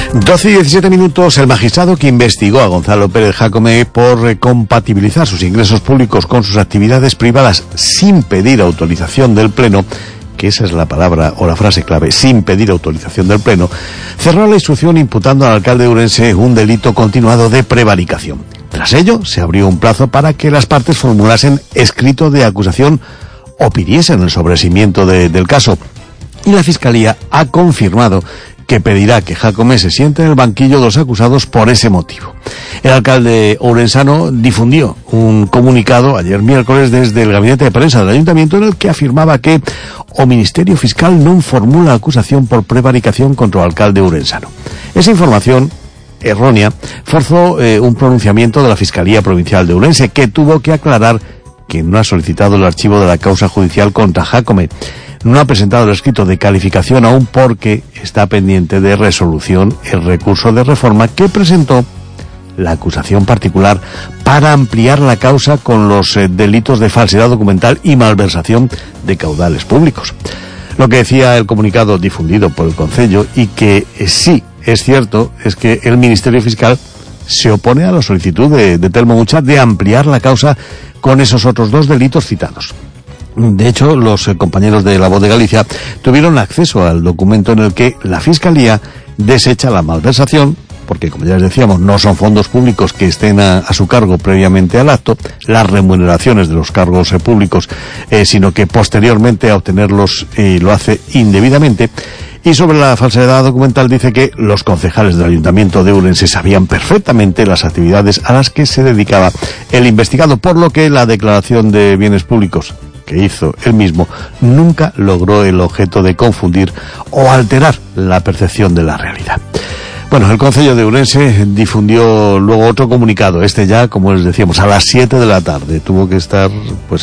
12:17. El magistrado que investigó a Gonzalo Pérez Jácome por compatibilizar sus ingresos públicos con sus actividades privadas sin pedir autorización del Pleno, que esa es la palabra o la frase clave, sin pedir autorización del Pleno, cerró la instrucción imputando al alcalde de Ourense un delito continuado de prevaricación. Tras ello, se abrió un plazo para que las partes formulasen escrito de acusación o pidiesen el sobreseimiento del caso. Y la Fiscalía ha confirmado que pedirá que Jácome se siente en el banquillo de los acusados por ese motivo. El alcalde ourensano difundió un comunicado ayer miércoles desde el gabinete de prensa del ayuntamiento en el que afirmaba que o Ministerio Fiscal non formula acusación por prevaricación contra o alcalde ourensano. Esa información errónea forzó un pronunciamiento de la Fiscalía Provincial de Ourense, que tuvo que aclarar que no ha solicitado el archivo de la causa judicial contra Jácome. No ha presentado el escrito de calificación aún porque está pendiente de resolución el recurso de reforma que presentó la acusación particular para ampliar la causa con los delitos de falsedad documental y malversación de caudales públicos. Lo que decía el comunicado difundido por el Concello, y que sí es cierto, es que el Ministerio Fiscal se opone a la solicitud de Telmo Mucha de ampliar la causa con esos otros dos delitos citados. De hecho, los compañeros de La Voz de Galicia tuvieron acceso al documento en el que la Fiscalía desecha la malversación, porque, como ya les decíamos, no son fondos públicos que estén a su cargo previamente al acto, las remuneraciones de los cargos públicos, sino que posteriormente a obtenerlos lo hace indebidamente. Y sobre la falsedad documental dice que los concejales del Ayuntamiento de Ourense sabían perfectamente las actividades a las que se dedicaba el investigado, por lo que la declaración de bienes públicos que hizo él mismo nunca logró el objeto de confundir o alterar la percepción de la realidad. Bueno, el Concello de Ourense difundió luego otro comunicado, ya, como les decíamos, a las 7 de la tarde. Tuvo que estar,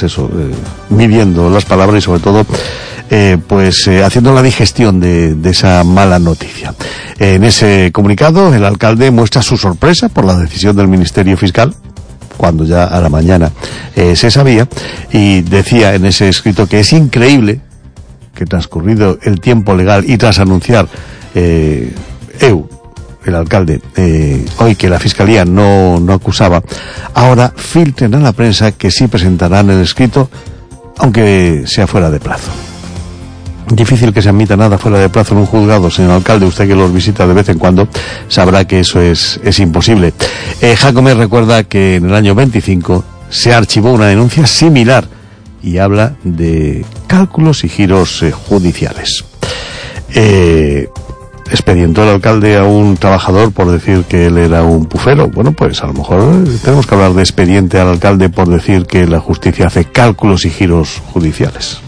midiendo las palabras y sobre todo, haciendo la digestión de esa mala noticia. En ese comunicado, el alcalde muestra su sorpresa por la decisión del Ministerio Fiscal, cuando ya a la mañana se sabía, y decía en ese escrito que es increíble que, transcurrido el tiempo legal y tras anunciar el alcalde hoy que la Fiscalía no acusaba, ahora filtren a la prensa que sí presentarán el escrito, aunque sea fuera de plazo. Difícil que se admita nada fuera de plazo en un juzgado, señor alcalde. Usted que los visita de vez en cuando sabrá que eso es imposible. Jácome recuerda que en el año 25 se archivó una denuncia similar y habla de cálculos y giros judiciales. Expedientó el alcalde a un trabajador por decir que él era un pufero. Bueno, pues a lo mejor tenemos que hablar de expediente al alcalde por decir que la justicia hace cálculos y giros judiciales.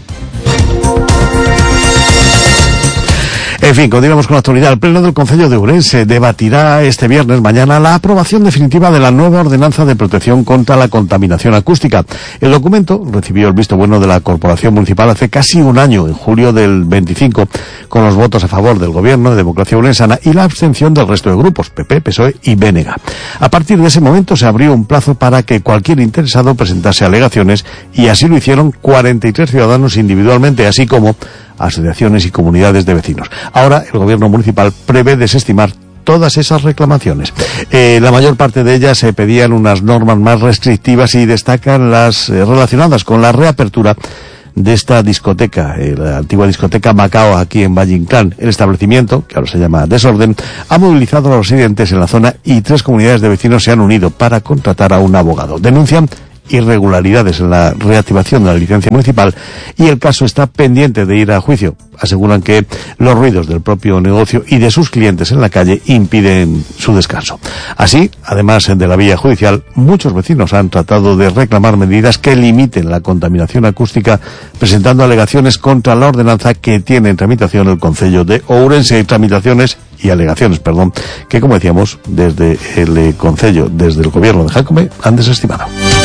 En fin, continuamos con la actualidad. El Pleno del Concello de Ourense debatirá este viernes mañana la aprobación definitiva de la nueva ordenanza de protección contra la contaminación acústica. El documento recibió el visto bueno de la Corporación Municipal hace casi un año, en julio del 25, con los votos a favor del Gobierno de Democracia Ourensana y la abstención del resto de grupos, PP, PSOE y BNG. A partir de ese momento se abrió un plazo para que cualquier interesado presentase alegaciones, y así lo hicieron 43 ciudadanos individualmente, así como asociaciones y comunidades de vecinos. Ahora el Gobierno municipal prevé desestimar todas esas reclamaciones. La mayor parte de ellas pedían unas normas más restrictivas y destacan las relacionadas con la reapertura de esta discoteca, la antigua discoteca Macao, aquí en Valle Inclán. El establecimiento, que ahora se llama Desorden, ha movilizado a los residentes en la zona y 3 comunidades de vecinos se han unido para contratar a un abogado. Denuncian irregularidades en la reactivación de la licencia municipal y el caso está pendiente de ir a juicio. Aseguran que los ruidos del propio negocio y de sus clientes en la calle impiden su descanso. Así, además de la vía judicial, muchos vecinos han tratado de reclamar medidas que limiten la contaminación acústica, presentando alegaciones contra la ordenanza que tiene en tramitación el Concello de Ourense. Alegaciones, que, como decíamos, desde el Concello, desde el Gobierno de Jácome, han desestimado.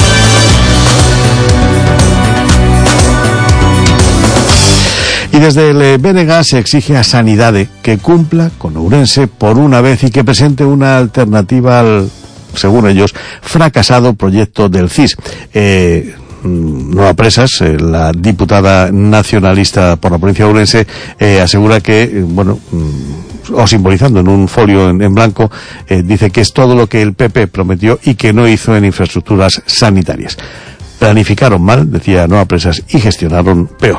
Y desde el BNG se exige a Sanidade que cumpla con Ourense por una vez y que presente una alternativa al, según ellos, fracasado proyecto del CIS. No a presas, la diputada nacionalista por la provincia de Ourense asegura que, o simbolizando en un folio en blanco, dice que es todo lo que el PP prometió y que no hizo en infraestructuras sanitarias. Planificaron mal, decía Noa Presas, y gestionaron peor.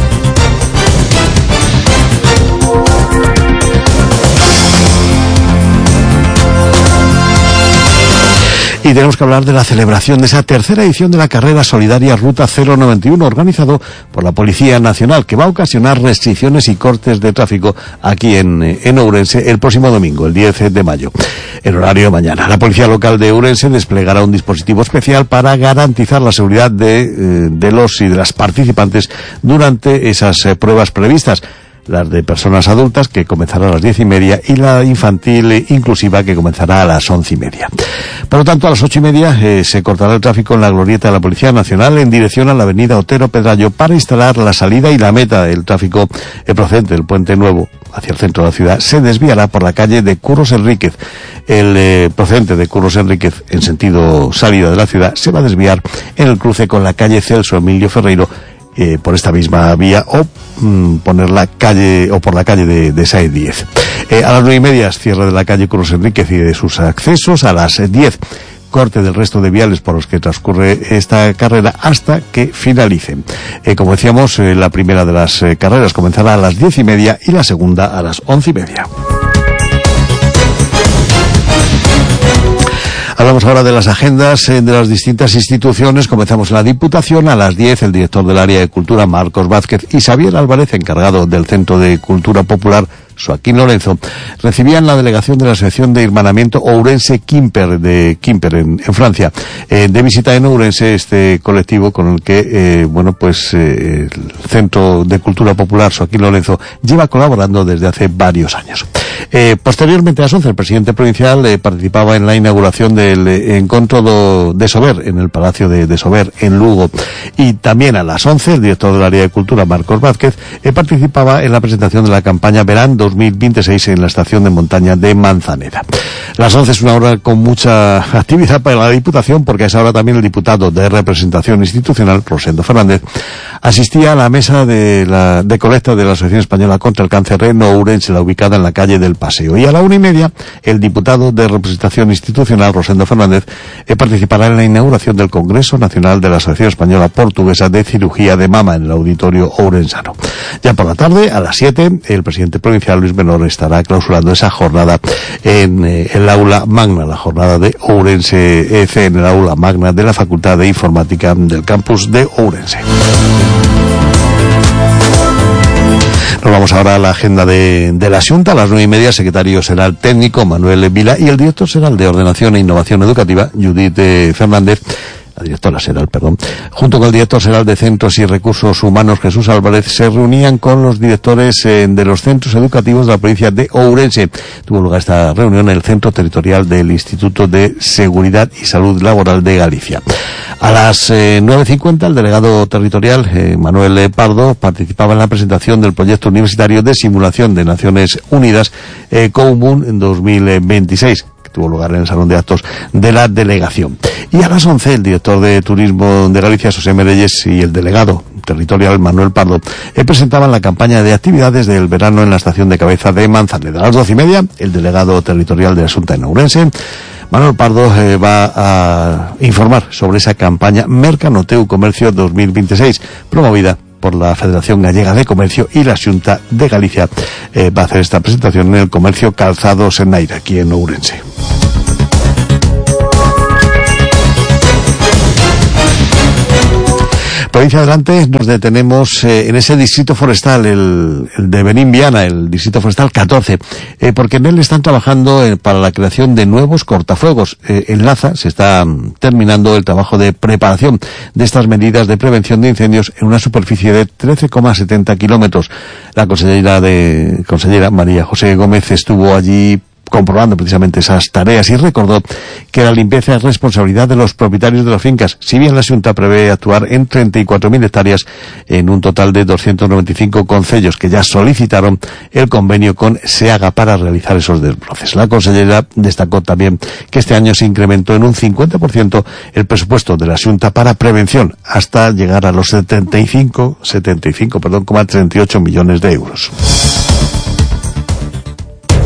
Y tenemos que hablar de la celebración de esa tercera edición de la carrera solidaria Ruta 091, organizado por la Policía Nacional, que va a ocasionar restricciones y cortes de tráfico aquí en Ourense el próximo domingo, el 10 de mayo, en horario de mañana. La Policía Local de Ourense desplegará un dispositivo especial para garantizar la seguridad de los y de las participantes durante esas pruebas previstas. Las de personas adultas, que comenzará a las 10:30, y la infantil inclusiva, que comenzará a las 11:30. Por lo tanto, a las 8:30 se cortará el tráfico en la glorieta de la Policía Nacional en dirección a la avenida Otero Pedrayo para instalar la salida y la meta. El tráfico procedente del Puente Nuevo hacia el centro de la ciudad se desviará por la calle de Curros Enríquez. El procedente de Curros Enríquez en sentido salida de la ciudad se va a desviar en el cruce con la calle Celso Emilio Ferreiro, por esta misma vía, o por la calle de Sáenz 10. A las 9:30 cierre de la calle Curros Enríquez y de sus accesos. A las 10 corte del resto de viales por los que transcurre esta carrera hasta que finalice. Como decíamos, la primera de las carreras comenzará a las 10:30 y la segunda a las 11:30. Hablamos ahora de las agendas de las distintas instituciones. Comenzamos en la Diputación. A las 10, el director del área de Cultura, Marcos Vázquez, y Xavier Álvarez, encargado del Centro de Cultura Popular, Joaquín Lorenzo, recibían la delegación de la Asociación de Hermanamiento Ourense-Quimper en Francia. De visita en Ourense, este colectivo con el que, el Centro de Cultura Popular, Joaquín Lorenzo, lleva colaborando desde hace varios años. Posteriormente, a las 11, el presidente provincial participaba en la inauguración del encuentro de Sober, en el Palacio de Sober, en Lugo. Y también a las 11, el director del área de Cultura, Marcos Vázquez, participaba en la presentación de la campaña Verán 2026 en la estación de montaña de Manzaneda. Las 11 es una hora con mucha actividad para la Diputación, porque a esa hora también el diputado de representación institucional, Rosendo Fernández, asistía a la mesa de colecta de la Asociación Española contra el Cáncer en Ourense, la ubicada en la calle del Paseo. Y a la 1:30, el diputado de representación institucional, Rosendo Fernández, participará en la inauguración del Congreso Nacional de la Asociación Española Portuguesa de Cirugía de Mama en el Auditorio Ourensano. Ya por la tarde, a las 7, el presidente provincial, Luis Menor, estará clausurando esa jornada en el aula magna, la jornada de Ourense EC, en el aula magna de la Facultad de Informática del campus de Ourense. Nos vamos ahora a la agenda de la Xunta. A las 9:30, el secretario será el técnico, Manuel Vila, y el director será el de Ordenación e Innovación Educativa, Judith Fernández. La directora será junto con el director general de Centros y Recursos Humanos, Jesús Álvarez, se reunían con los directores de los centros educativos de la provincia de Ourense. Tuvo lugar esta reunión en el centro territorial del Instituto de Seguridad y Salud Laboral de Galicia. A las 9:50, el delegado territorial, Manuel Pardo, participaba en la presentación del proyecto universitario de simulación de Naciones Unidas, COUMUN, en 2026. Tuvo lugar en el Salón de Actos de la delegación. Y a las 11, el director de Turismo de Galicia, José Merelles, y el delegado territorial, Manuel Pardo, presentaban la campaña de actividades del verano en la estación de cabeza de Manzaneda. A las 12:30, el delegado territorial de la Xunta en Ourense, Manuel Pardo, va a informar sobre esa campaña Mercanoteu Comercio 2026, promovida por la Federación Gallega de Comercio, y la Xunta de Galicia va a hacer esta presentación en el Comercio Calzado Senaire, aquí en Ourense. Provincia adelante, nos detenemos en ese distrito forestal, el de Benín-Viana, el distrito forestal 14, porque en él están trabajando para la creación de nuevos cortafuegos. En Laza se está terminando el trabajo de preparación de estas medidas de prevención de incendios en una superficie de 13,70 kilómetros. La consellera María José Gómez estuvo allí comprobando precisamente esas tareas y recordó que la limpieza es responsabilidad de los propietarios de las fincas, si bien la Xunta prevé actuar en 34.000 hectáreas en un total de 295 concellos que ya solicitaron el convenio con SEAGA para realizar esos desbroces. La consellera destacó también que este año se incrementó en un 50% el presupuesto de la Xunta para prevención, hasta llegar a los 75,38 millones de euros.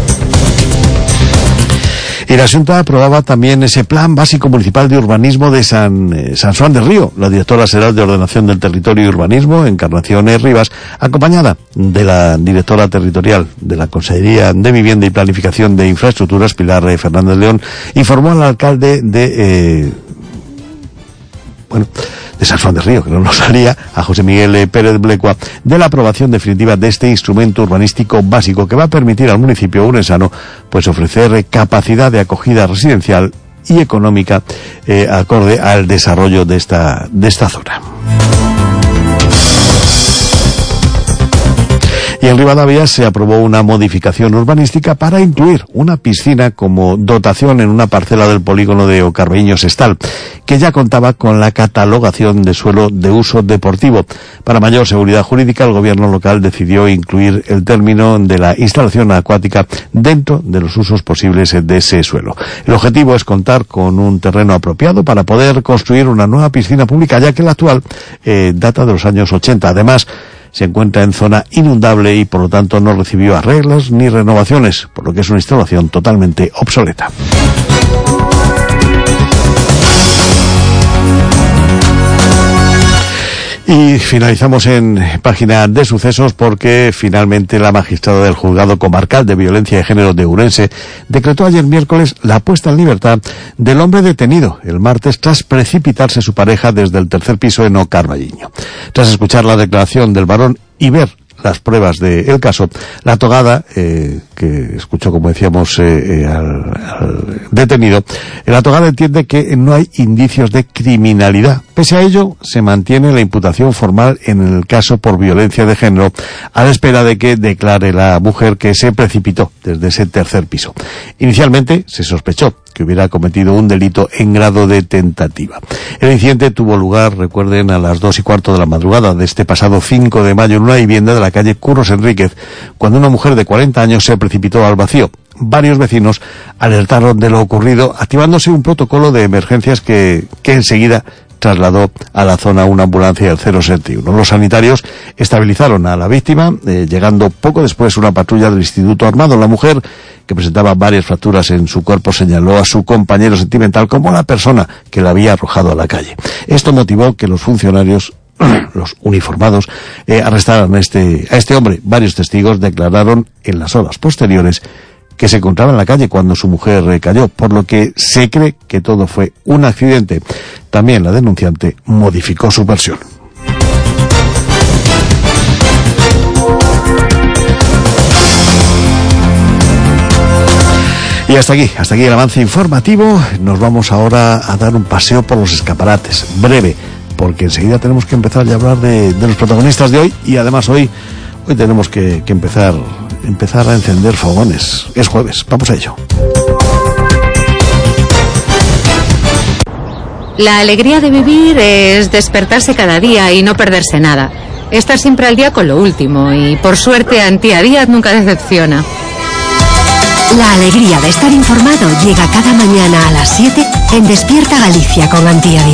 Y la Xunta aprobaba también ese Plan Básico Municipal de Urbanismo de San Xoán del Río. La directora general de Ordenación del Territorio y Urbanismo, Encarnación Rivas, acompañada de la directora territorial de la Consejería de Vivienda y Planificación de Infraestructuras, Pilar Fernández León, informó al alcalde de San Xoán del Río, que no nos salía, a José Miguel Pérez Blecua, de la aprobación definitiva de este instrumento urbanístico básico que va a permitir al municipio urensano pues ofrecer capacidad de acogida residencial y económica acorde al desarrollo de esta zona. Y en Ribadavia se aprobó una modificación urbanística para incluir una piscina como dotación en una parcela del polígono de Ocarbeños-Estal, que ya contaba con la catalogación de suelo de uso deportivo. Para mayor seguridad jurídica, el gobierno local decidió incluir el término de la instalación acuática dentro de los usos posibles de ese suelo. El objetivo es contar con un terreno apropiado para poder construir una nueva piscina pública, ya que la actual data de los años 80. Además, se encuentra en zona inundable y por lo tanto no recibió arreglos ni renovaciones, por lo que es una instalación totalmente obsoleta. Y finalizamos en página de sucesos porque finalmente la magistrada del Juzgado Comarcal de Violencia de Género de Ourense decretó ayer miércoles la puesta en libertad del hombre detenido el martes tras precipitarse su pareja desde el tercer piso en Ocarballiño. Tras escuchar la declaración del varón y ver las pruebas del caso, la togada, que escuchó, como decíamos, al detenido, la togada entiende que no hay indicios de criminalidad. Pese a ello, se mantiene la imputación formal en el caso por violencia de género, a la espera de que declare la mujer que se precipitó desde ese tercer piso. Inicialmente se sospechó que hubiera cometido un delito en grado de tentativa. El incidente tuvo lugar, recuerden, a las 2:15 de la madrugada de este pasado 5 de mayo en una vivienda de la calle Curros Enríquez, cuando una mujer de 40 años se precipitó al vacío. Varios vecinos alertaron de lo ocurrido, activándose un protocolo de emergencias que enseguida trasladó a la zona una ambulancia del 061. Los sanitarios estabilizaron a la víctima, llegando poco después una patrulla del Instituto Armado. La mujer, que presentaba varias fracturas en su cuerpo, señaló a su compañero sentimental como la persona que la había arrojado a la calle. Esto motivó que los funcionarios, los uniformados, arrestaran a este hombre. Varios testigos declararon en las horas posteriores que se encontraba en la calle cuando su mujer cayó, por lo que se cree que todo fue un accidente. También la denunciante modificó su versión. Y hasta aquí el avance informativo. Nos vamos ahora a dar un paseo por los escaparates, breve, porque enseguida tenemos que empezar ya a hablar de los protagonistas de hoy, y además hoy tenemos que empezar a encender fogones. Es jueves, vamos a ello. La alegría de vivir es despertarse cada día y no perderse nada. Estar siempre al día con lo último, y por suerte Antía Díaz nunca decepciona. La alegría de estar informado llega cada mañana a las 7 en Despierta Galicia con Antía Díaz.